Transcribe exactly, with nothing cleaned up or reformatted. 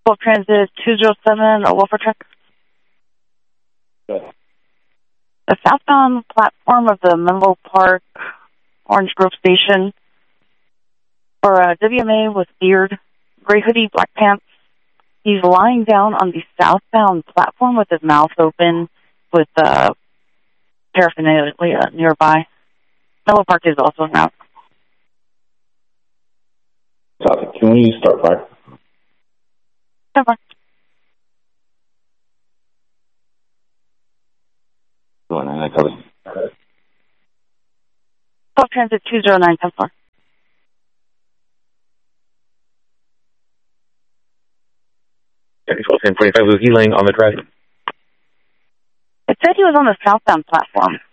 twelve Transit two zero seven, a welfare check. Good. The southbound platform of the Menlo Park Orange Grove Station for a W M A with beard, gray hoodie, black pants. He's lying down on the southbound platform with his mouth open with uh, paraphernalia nearby. Menlo Park is also out. Copy. Can we start fire? Over. Go on, I cover. twelve Transit two zero nine, ten four. twelve ten forty-five, was he laying on the drive? It said he was on the southbound platform.